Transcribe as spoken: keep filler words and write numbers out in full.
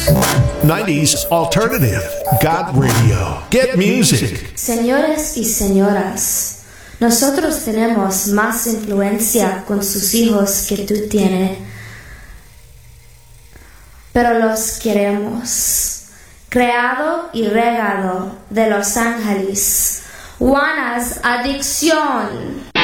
nineties Alternative, God Radio. Get music. Señores y señoras, nosotros tenemos más influencia con sus hijos que tú tienes, pero los queremos. Creado y regado de Los Ángeles, Juana's Adicción.